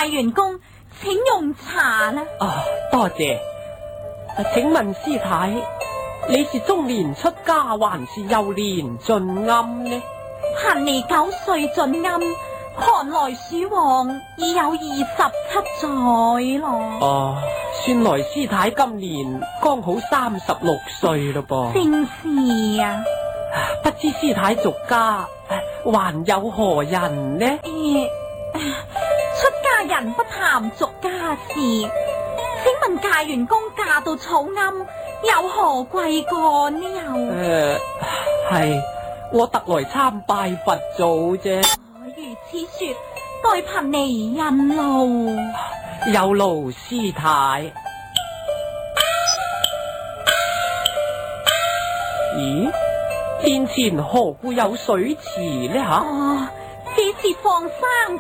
太元公，請用茶啦。 多謝。請問師太，你是中年出家還是幼年進庵呢？ 貧尼9歲進庵，看來鼠王已有27載咯。 算來師太今年剛好36歲咯噃。 正是啊。 不知師太俗家還有何人呢？ 出家人不談俗家事，請問太元公嫁到草庵有何貴幹呢？ 係我特來參拜佛祖啫。 如此說，待貧尼引路。 有勞師太。咦？殿前何故有水池呢？ 這是放生